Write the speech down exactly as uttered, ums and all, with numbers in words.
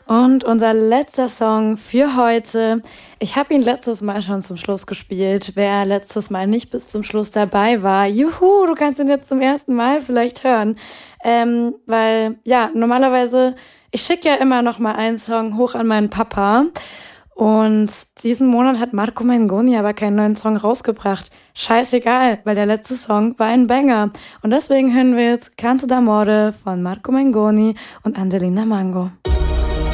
Und unser letzter Song für heute. Ich habe ihn letztes Mal schon zum Schluss gespielt. Wer letztes Mal nicht bis zum Schluss dabei war, juhu, du kannst ihn jetzt zum ersten Mal vielleicht hören. Ähm, weil, ja, normalerweise, ich schicke ja immer noch mal einen Song hoch an meinen Papa. Und diesen Monat hat Marco Mengoni aber keinen neuen Song rausgebracht. Scheißegal, weil der letzte Song war ein Banger. Und deswegen hören wir jetzt Canto d'Amore von Marco Mengoni und Angelina Mango.